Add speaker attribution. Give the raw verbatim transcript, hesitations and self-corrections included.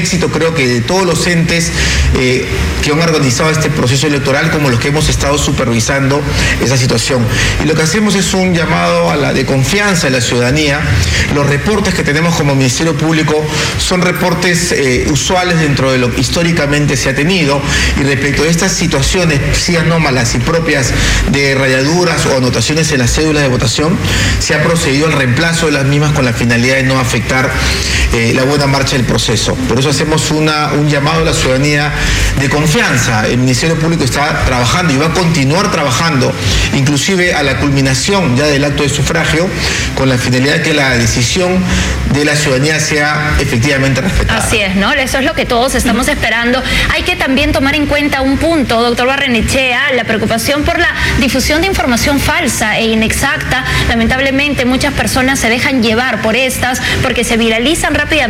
Speaker 1: éxito, creo que de todos los entes eh, que han organizado este proceso electoral, como los que hemos estado supervisando esa situación. Y lo que hacemos es un llamado a la de confianza de la ciudadanía. Los reportes que tenemos como Ministerio Público son reportes eh, usuales dentro de lo que históricamente se ha tenido, y respecto de estas situaciones sí anómalas y propias de rayaduras o anotaciones en las cédulas de votación, se ha procedido al reemplazo de las mismas con la finalidad de no afectar eh, la buena marcha del proceso. Por eso hacemos una, un llamado a la ciudadanía de confianza. El Ministerio Público está trabajando y va a continuar trabajando, inclusive a la culminación ya del acto de sufragio, con la finalidad de que la decisión de la ciudadanía sea efectivamente respetada.
Speaker 2: Así es, ¿no? Eso es lo que todos estamos esperando. Hay que también tomar en cuenta un punto, doctor Barrenechea, la preocupación por la difusión de información falsa e inexacta. Lamentablemente muchas personas se dejan llevar por estas porque se viralizan rápidamente